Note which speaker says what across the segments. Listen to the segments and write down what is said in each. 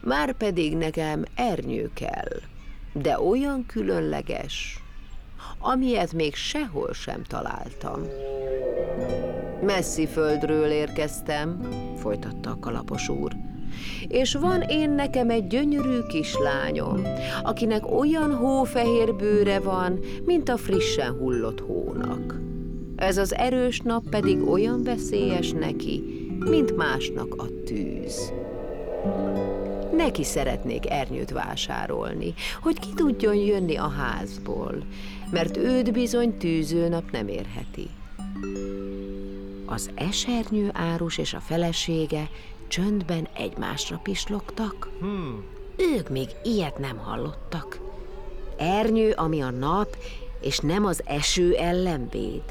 Speaker 1: Márpedig nekem ernyő kell, de olyan különleges, amilyet még sehol sem találtam. Messzi földről érkeztem, folytatta a kalapos úr, és van én nekem egy gyönyörű kislányom, akinek olyan hófehér bőre van, mint a frissen hullott hónak. Ez az erős nap pedig olyan veszélyes neki, mint másnak a tűz. Neki szeretnék ernyőt vásárolni, hogy ki tudjon jönni a házból, mert őt bizony tűzőnap nem érheti. Az esernyő árus és a felesége csöndben egymásra pislogtak. Ők még ilyet nem hallottak. Ernyő, ami a nap, és nem az eső ellen véd.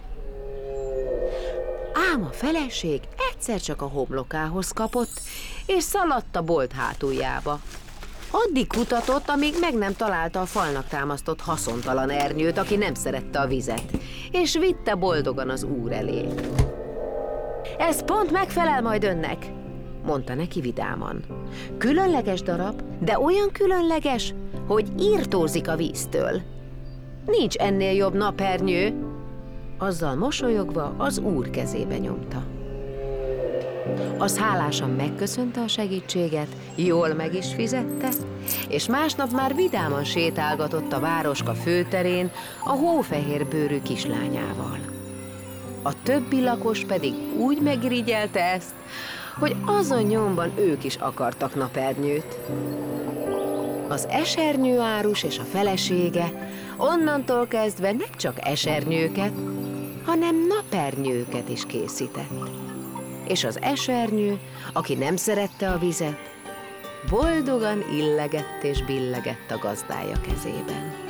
Speaker 1: Ám a feleség egyszer csak a homlokához kapott, és szaladt a bolt hátuljába. Addig kutatott, amíg meg nem találta a falnak támasztott haszontalan ernyőt, aki nem szerette a vizet, és vitte boldogan az úr elé. Ez pont megfelel majd önnek, mondta neki vidáman. Különleges darab, de olyan különleges, hogy írtózik a víztől. Nincs ennél jobb napernyő. Azzal mosolyogva az úr kezébe nyomta. Az hálásan megköszönte a segítséget, jól meg is fizette, és másnap már vidáman sétálgatott a városka főterén a hófehér bőrű kislányával. A többi lakos pedig úgy megirigyelte ezt, hogy azon nyomban ők is akartak napernyőt. Az esernyőárus és a felesége onnantól kezdve nem csak esernyőket, hanem napernyőket is készített. És az esernyő, aki nem szerette a vizet, boldogan illegett és billegett a gazdája kezében.